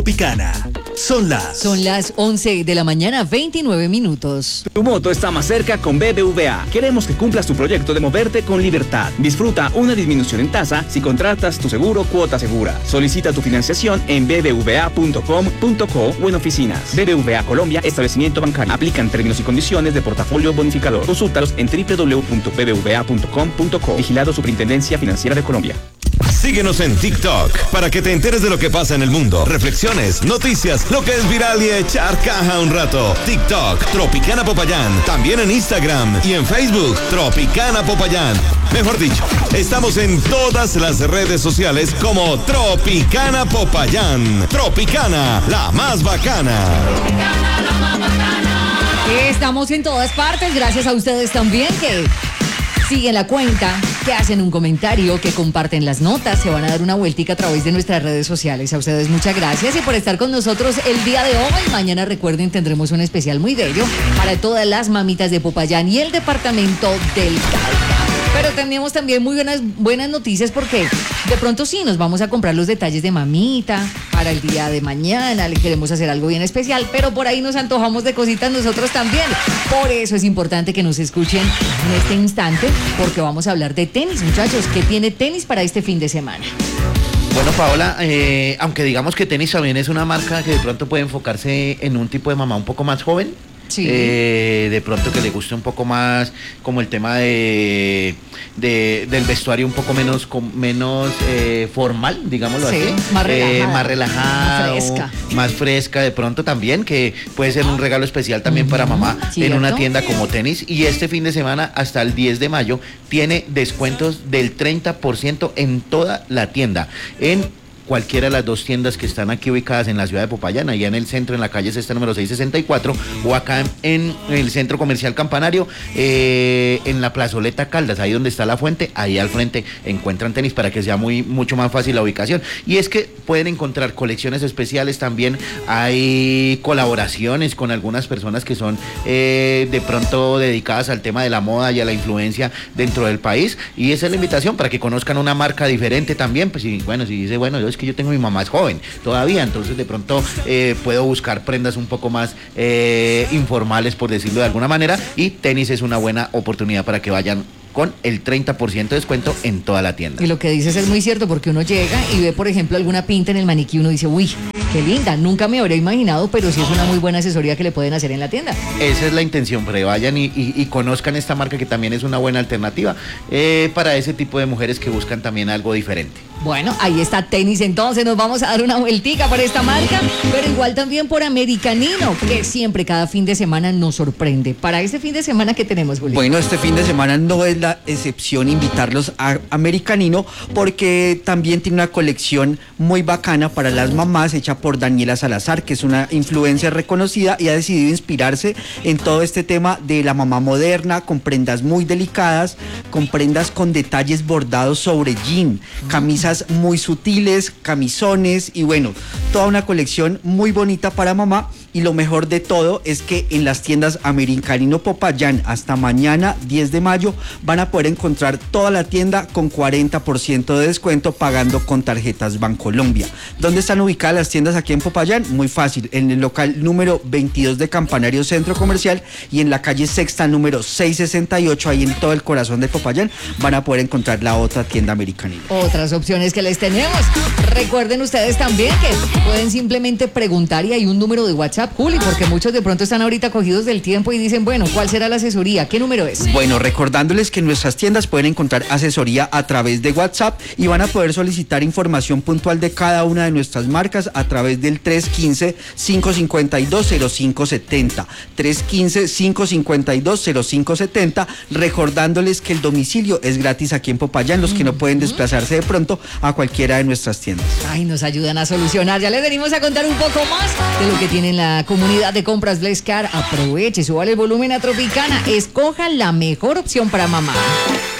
Tropicana. Son las 11 de la mañana, 29 minutos. Tu moto está más cerca con BBVA. Queremos que cumplas tu proyecto de moverte con libertad. Disfruta una disminución en tasa si contratas tu seguro Cuota Segura. Solicita tu financiación en bbva.com.co o en oficinas. BBVA Colombia, establecimiento bancario. Aplican términos y condiciones de portafolio bonificador. Consúltalos en www.bbva.com.co. Vigilado Superintendencia Financiera de Colombia. Síguenos en TikTok para que te enteres de lo que pasa en el mundo. Reflexiones, noticias, lo que es viral y echar caja un rato. TikTok, Tropicana Popayán. También en Instagram y en Facebook, Tropicana Popayán. Mejor dicho, estamos en todas las redes sociales como Tropicana Popayán. Tropicana, la más bacana. Tropicana, la más bacana. Estamos en todas partes, gracias a ustedes también que siguen la cuenta, que hacen un comentario, que comparten las notas, se van a dar una vueltica a través de nuestras redes sociales. A ustedes muchas gracias y por estar con nosotros el día de hoy. Mañana, recuerden, tendremos un especial muy bello para todas las mamitas de Popayán y el departamento del Cauca. Pero tenemos también muy buenas noticias porque de pronto sí nos vamos a comprar los detalles de mamita para el día de mañana, le queremos hacer algo bien especial, pero por ahí nos antojamos de cositas nosotros también. Por eso es importante que nos escuchen en este instante porque vamos a hablar de tenis, muchachos. ¿Qué tiene tenis para este fin de semana? Bueno, Paola, aunque digamos que tenis también es una marca que de pronto puede enfocarse en un tipo de mamá un poco más joven. Sí. De pronto que le guste un poco más como el tema del vestuario un poco menos formal, digámoslo sí, así. Más relajado. Más fresca de pronto también, que puede ser un regalo especial también para mamá en una tienda como Tenis. Y este fin de semana hasta el 10 de mayo tiene descuentos del 30% en toda la tienda. En cualquiera de las dos tiendas que están aquí ubicadas en la ciudad de Popayán, allá en el centro, en la calle Sexta número 664, o acá en el centro comercial Campanario, en la plazoleta Caldas, ahí donde está la fuente, ahí al frente encuentran Tenis para que sea mucho más fácil la ubicación. Y es que pueden encontrar colecciones especiales también, hay colaboraciones con algunas personas que son de pronto dedicadas al tema de la moda y a la influencia dentro del país, y esa es la invitación para que conozcan una marca diferente también. Pues si dice, bueno, yo es que yo tengo mi mamá es joven todavía, entonces de pronto puedo buscar prendas un poco más informales, por decirlo de alguna manera, y Tenis es una buena oportunidad para que vayan con el 30% de descuento en toda la tienda. Y lo que dices es muy cierto, porque uno llega y ve, por ejemplo, alguna pinta en el maniquí y uno dice, uy, qué linda, nunca me habría imaginado, pero sí es una muy buena asesoría que le pueden hacer en la tienda. Esa es la intención, para que vayan y conozcan esta marca, que también es una buena alternativa para ese tipo de mujeres que buscan también algo diferente. Bueno, ahí está Tenis, entonces nos vamos a dar una vueltica por esta marca, pero igual también por Americanino, que siempre cada fin de semana nos sorprende. Para este fin de semana, ¿qué tenemos, Julio? Bueno, este fin de semana no es la excepción invitarlos a Americanino, porque también tiene una colección muy bacana para las mamás hecha por Daniela Salazar, que es una influencer reconocida y ha decidido inspirarse en todo este tema de la mamá moderna, con prendas muy delicadas, con prendas con detalles bordados sobre jean, camisas muy sutiles, camisones y bueno, toda una colección muy bonita para mamá. Y lo mejor de todo es que en las tiendas Americanino Popayán hasta mañana 10 de mayo van a poder encontrar toda la tienda con 40% de descuento pagando con tarjetas Bancolombia. ¿Dónde están ubicadas las tiendas aquí en Popayán? Muy fácil, en el local número 22 de Campanario Centro Comercial y en la calle Sexta número 668, ahí en todo el corazón de Popayán van a poder encontrar la otra tienda Americanino. Otras opciones que les tenemos. Recuerden ustedes también que pueden simplemente preguntar y hay un número de WhatsApp, Juli, porque muchos de pronto están ahorita cogidos del tiempo y dicen, bueno, ¿cuál será la asesoría? ¿Qué número es? Bueno, recordándoles que en nuestras tiendas pueden encontrar asesoría a través de WhatsApp y van a poder solicitar información puntual de cada una de nuestras marcas a través del 315-552-0570. 315-552-0570, recordándoles que el domicilio es gratis aquí en Popayán, los que no pueden desplazarse de pronto a cualquiera de nuestras tiendas. Ay, nos ayudan a solucionar. Ya les venimos a contar un poco más de lo que tiene la comunidad de compras Blescar. Aproveche, súbale el volumen a Tropicana, escoja la mejor opción para mamá.